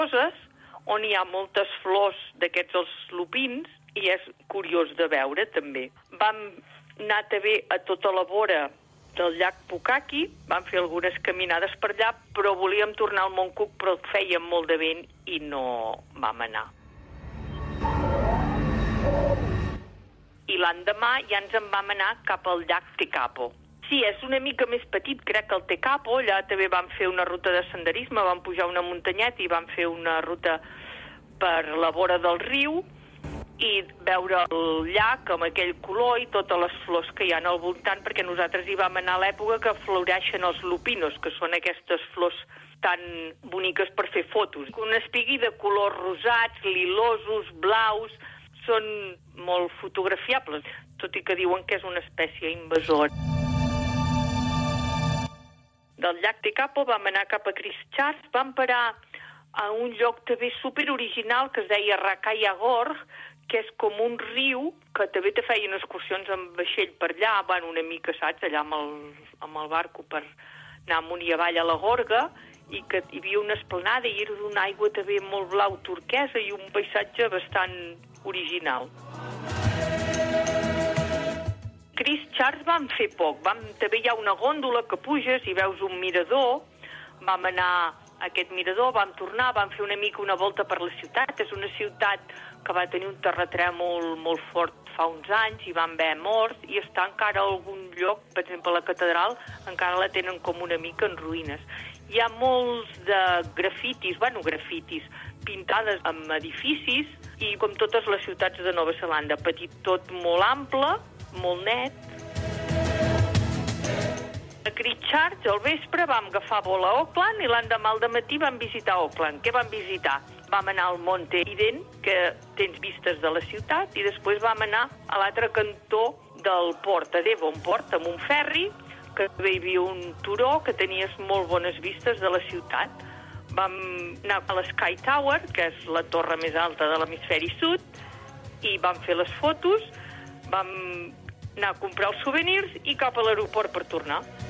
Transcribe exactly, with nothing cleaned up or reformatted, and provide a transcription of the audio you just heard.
roses, on hi ha moltes flors d'aquests els lupins, i és curiós de veure, també. Vam anar també a tota la vora del llac Pukaki, vam fer algunes caminades per allà, però volíem tornar al Mont Cook, però feia molt de vent i no vam anar. I l'endemà ja ens en vam anar cap al llac Tekapo. Sí, és una mica més petit, crec, que el Tekapo. Allà també vam fer una ruta de senderisme, vam pujar una muntanyeta i vam fer una ruta per la vora del riu i veure el llac amb aquell color i totes les flors que hi ha al voltant, perquè nosaltres hi vam anar a l'època que floreixen els lupinos, que són aquestes flors tan boniques per fer fotos. Un espigui de colors rosats, lilosos, blaus, són molt fotografiables, tot i que diuen que és una espècie invasora. Del llac Tekapo vam anar cap a Christchurch, vam parar a un lloc també superoriginal que es deia Rakaya Gorge, que és com un riu que també te feien excursions amb vaixell per allà, van una mica, saps, allà amb el, amb el barco per anar amunt i avall a la gorga, i que hi havia una esplanada i era d'una aigua també molt blau turquesa i un paisatge bastant original. Christchurch vam fer poc, vam, també hi ha una gòndola que puges i veus un mirador, vam anar a aquest mirador, vam tornar, vam fer una mica una volta per la ciutat. És una ciutat que va tenir un terratrèmol molt fort fa uns anys i van haver mort i està encara a algun lloc, per exemple la catedral, encara la tenen com una mica en ruïnes. Hi ha molts de grafitis, bueno, grafitis, pintades amb edificis i com totes les ciutats de Nova Zelanda, petit tot molt ample, molt net. A Christchurch, al vespre, vam agafar vol a Auckland i l'endemà al matí vam visitar Auckland. Què vam visitar? Vam anar al Monte Eden, que tens vistes de la ciutat, i després vam anar a l'altre cantó del port, a Devonport, amb un ferri, que hi havia un turó que tenies molt bones vistes de la ciutat. Vam anar a la Sky Tower, que és la torre més alta de l'hemisferi sud, i vam fer les fotos, vam anar a comprar els souvenirs i cap a l'aeroport per tornar.